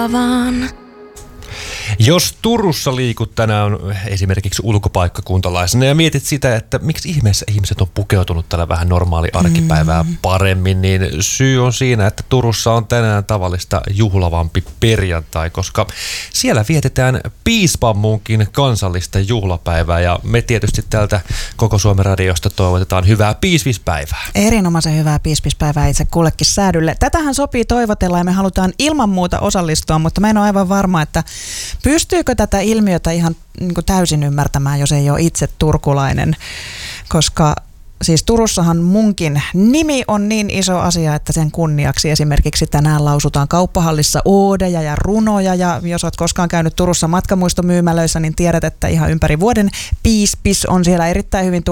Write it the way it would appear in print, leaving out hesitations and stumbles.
juhlavaan. Jos Turussa liikut tänään esimerkiksi ulkopaikkakuntalaisena ja mietit sitä, että miksi ihmeessä ihmiset on pukeutunut tällä vähän normaali arkipäivää paremmin, niin syy on siinä, että Turussa on tänään tavallista juhlavampi perjantai, koska siellä vietetään Piispanmunkin kansallista juhlapäivää ja me tietysti täältä Koko Suomen radiosta toivotetaan hyvää piisvispäivää. Erinomaisen hyvää piisvispäivää itse kullekin säädylle. Tätähän sopii toivotella ja me halutaan ilman muuta osallistua, mutta mä en ole aivan varma, että pystyykö tätä ilmiötä ihan niin kuin täysin ymmärtämään, jos ei ole itse turkulainen, koska siis Turussahan munkin nimi on niin iso asia, että sen kunniaksi esimerkiksi tänään lausutaan kauppahallissa oodeja ja runoja, ja jos olet koskaan käynyt Turussa matkamuistomyymälöissä, niin tiedät, että ihan ympäri vuoden piispis on siellä erittäin hyvin